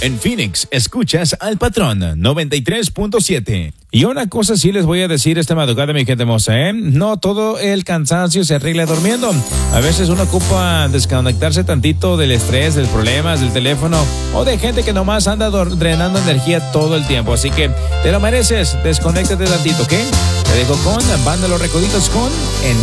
En Phoenix, escuchas al Patrón 93.7. Y una cosa sí les voy a decir esta madrugada, mi gente hermosa, no todo el cansancio se arregla durmiendo. A veces uno ocupa desconectarse tantito del estrés, del problemas, del teléfono o de gente que nomás anda drenando energía todo el tiempo. Así que te lo mereces, desconéctate tantito, ¿ok? Te dejo con Banda Los Recoditos con En